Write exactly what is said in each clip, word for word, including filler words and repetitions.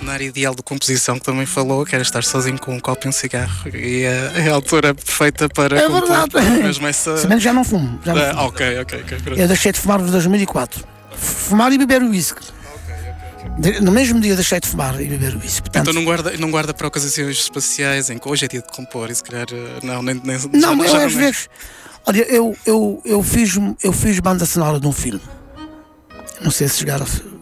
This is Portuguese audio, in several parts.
cenário ideal de composição que também falou, que era estar sozinho com um copo e um cigarro. E é, é a altura perfeita para É compor. verdade. Mesmo essa... Se bem que já não fumo. Já não Ah, fumo. ok, ok, ok. Pronto. Eu deixei de fumar em dois mil e quatro. Fumar e beber whisky. De- No mesmo dia deixei de fumar e beber whisky. Portanto, Então não guarda, não guarda para ocasiões espaciais em que hoje é dia de compor e se calhar eh, não, nem, nem não, já, eu já às não é. vezes. Olha, eu, eu, eu, fiz, eu fiz banda sonora de um filme. Não sei se chegaram a.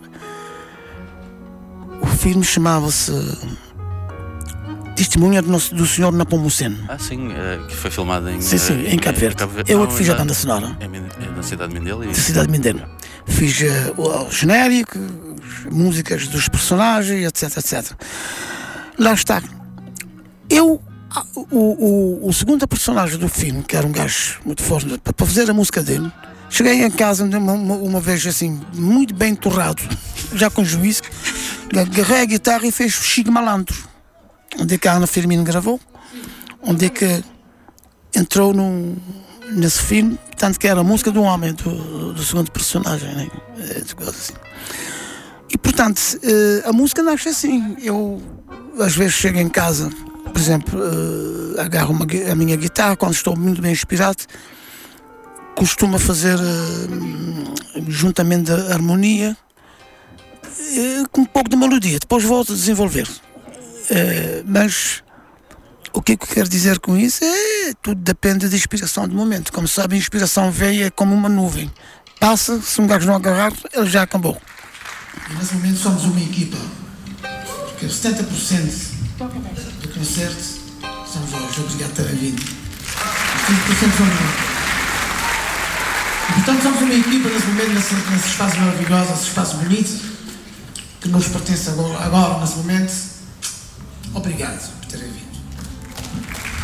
O filme chamava-se Testemunha do, Nosso- do Senhor Napomuceno. Ah, sim, eh, que foi filmado em. Sim, sim, eh, em Cabo Verde. Eu é que fiz a banda sonora. É, Min- é da cidade de Mindelo. E... Da cidade de Mindelo. Fiz eh, o, o genérico, as músicas dos personagens, etc, etcétera. Lá está. Eu, ah, o, o, o segundo personagem do filme, que era um gajo muito forte, para para fazer a música dele, cheguei em casa uma, uma, uma vez assim, muito bem torrado, já com juízo, agarrei a guitarra e fez o Chico Malandro, onde é que a Ana Firmino gravou, onde é que entrou no, nesse filme, tanto que era a música do homem, do, do segundo personagem, né? É, de coisa assim. E portanto, eh, a música nasce assim. Eu às vezes chego em casa, por exemplo, eh, agarro uma gui- a minha guitarra quando estou muito bem inspirado, costumo fazer eh, juntamente a harmonia eh, com um pouco de melodia, depois volto a desenvolver. Eh, mas o que é que eu quero dizer com isso é tudo depende da inspiração do momento. Como sabe, a inspiração veio é como uma nuvem. Passa, se um gajo não agarrar, ele já acabou. E nesse momento somos uma equipa, porque setenta por cento do concerto somos hoje. Obrigado por terem vindo. setenta por cento somos nós. E portanto somos uma equipa nesse momento, nesse, nesse espaço maravilhoso, nesse espaço bonito, que nos pertence agora, agora nesse momento. Obrigado por terem vindo.